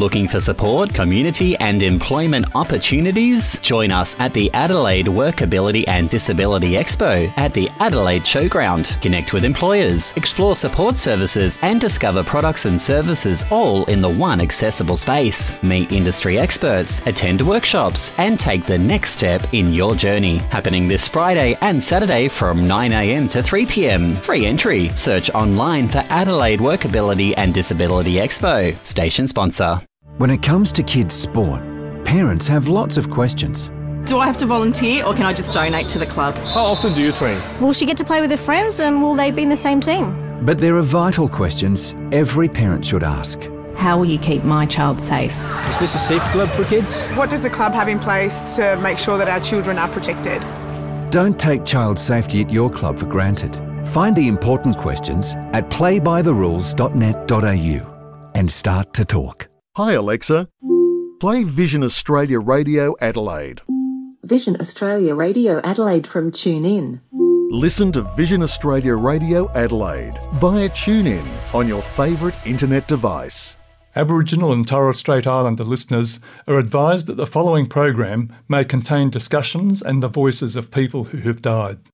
Looking for support, community and employment opportunities? Join us at the Adelaide Workability and Disability Expo at the Adelaide Showground. Connect with employers, explore support services and discover products and services all in the one accessible space. Meet industry experts, attend workshops and take the next step in your journey. Happening this Friday and Saturday from 9 a.m. to 3 p.m. Free entry. Search online for Adelaide Workability and Disability Expo. Station sponsor. When it comes to kids' sport, parents have lots of questions. Do I have to volunteer or can I just donate to the club? How often do you train? Will she get to play with her friends and will they be in the same team? But there are vital questions every parent should ask. How will you keep my child safe? Is this a safe club for kids? What does the club have in place to make sure that our children are protected? Don't take child safety at your club for granted. Find the important questions at playbytherules.net.au and start to talk. Hi Alexa, play Vision Australia Radio Adelaide. Vision Australia Radio Adelaide from TuneIn. Listen to Vision Australia Radio Adelaide via TuneIn on your favourite internet device. Aboriginal and Torres Strait Islander listeners are advised that the following program may contain discussions and the voices of people who have died.